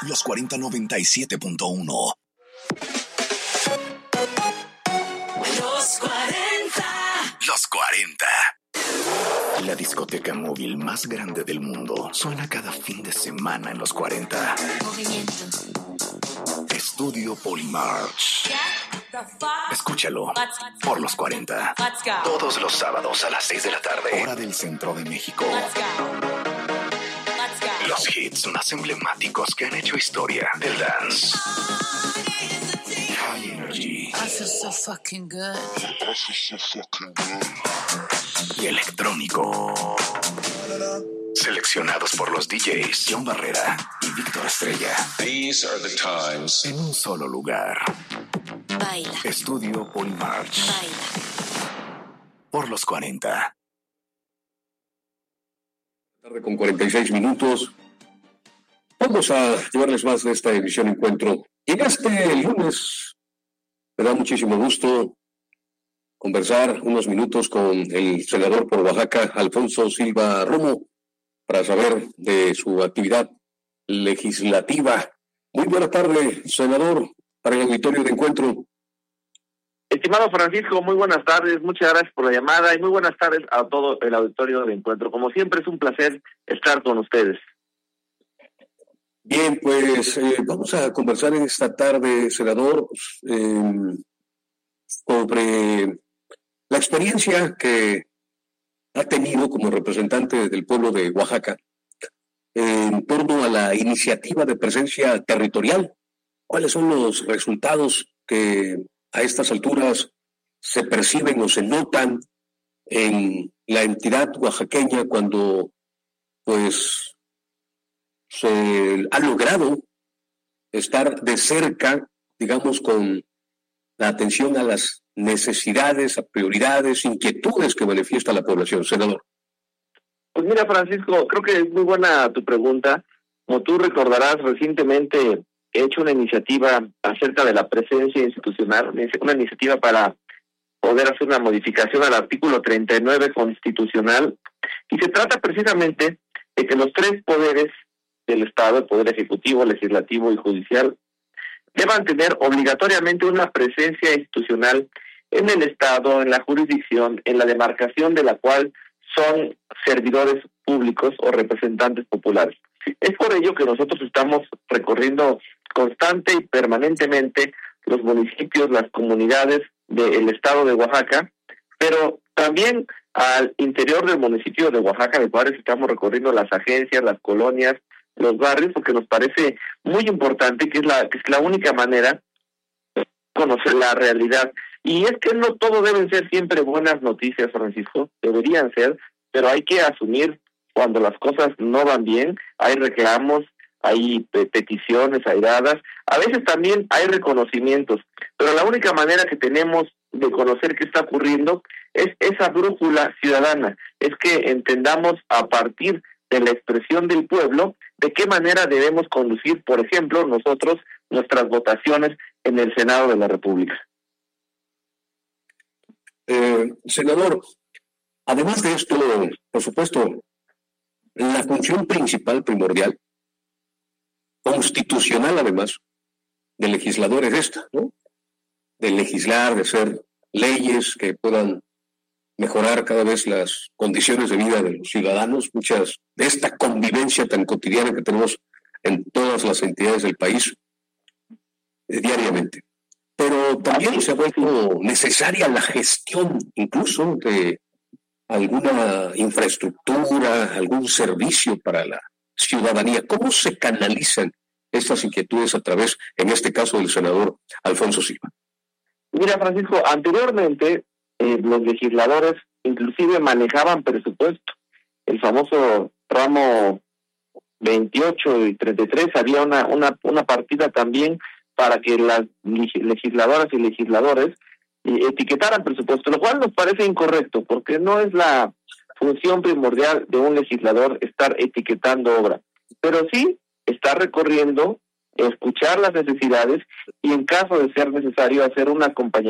Los 4097.1. Los 40. Los 40. La discoteca móvil más grande del mundo suena cada fin de semana en los 40. Movimiento. Estudio Polymarch. Escúchalo por los 40. Todos los sábados a las 6 de la tarde, hora del centro de México. Los hits más emblemáticos que han hecho historia del dance. High Energy. I feel so fucking good. Y electrónico. Seleccionados por los DJs John Barrera y Víctor Estrella. These are the times. En un solo lugar. Baila. Estudio Polymarch. Baila. Por los 40. Tarde con 46 minutos. Vamos a llevarles más de esta emisión Encuentro. Y en este lunes me da muchísimo gusto conversar unos minutos con el senador por Oaxaca, Alfonso Silva Romo, para saber de su actividad legislativa. Muy buena tarde, senador, para el auditorio de Encuentro. Estimado Francisco, muy buenas tardes, muchas gracias por la llamada y muy buenas tardes a todo el auditorio de Encuentro. Como siempre es un placer estar con ustedes. Bien, pues vamos a conversar en esta tarde, senador, sobre la experiencia que ha tenido como representante del pueblo de Oaxaca en torno a la iniciativa de presencia territorial. ¿Cuáles son los resultados que a estas alturas se perciben o se notan en la entidad oaxaqueña cuando pues se ha logrado estar de cerca, digamos, con la atención a las necesidades, a prioridades, inquietudes que manifiesta la población, senador? Pues mira, Francisco, creo que es muy buena tu pregunta. Como tú recordarás, recientemente he hecho una iniciativa acerca de la presencia institucional, una iniciativa para poder hacer una modificación al artículo 39 constitucional, y se trata precisamente de que los tres poderes del Estado, el Poder Ejecutivo, Legislativo y Judicial, deban tener obligatoriamente una presencia institucional en el Estado, en la jurisdicción, en la demarcación de la cual son servidores públicos o representantes populares. Es por ello que nosotros estamos recorriendo constante y permanentemente los municipios, las comunidades del Estado de Oaxaca, pero también al interior del municipio de Oaxaca de Juárez estamos recorriendo las agencias, las colonias, los barrios, porque nos parece muy importante que es la única manera de conocer la realidad. Y es que no todo deben ser siempre buenas noticias, Francisco, deberían ser, pero hay que asumir cuando las cosas no van bien, hay reclamos, hay peticiones airadas, a veces también hay reconocimientos, pero la única manera que tenemos de conocer qué está ocurriendo es esa brújula ciudadana, es que entendamos a partir de la expresión del pueblo de qué manera debemos conducir, por ejemplo, nosotros, nuestras votaciones en el Senado de la República. Senador, además de esto, por supuesto, la función principal, primordial, constitucional además, del legislador es esta, ¿no? De legislar, de hacer leyes que puedan mejorar cada vez las condiciones de vida de los ciudadanos, muchas de esta convivencia tan cotidiana que tenemos en todas las entidades del país diariamente. Pero también se ha vuelto necesaria la gestión incluso de alguna infraestructura, algún servicio para la ciudadanía. ¿Cómo se canalizan estas inquietudes a través, en este caso, del senador Alfonso Silva? Mira, Francisco, anteriormente los legisladores inclusive manejaban presupuesto. El famoso ramo 28 y 33 había una partida también para que las legisladoras y legisladores etiquetaran presupuesto, lo cual nos parece incorrecto, porque no es la función primordial de un legislador estar etiquetando obra, pero sí estar recorriendo, escuchar las necesidades y en caso de ser necesario hacer un acompañamiento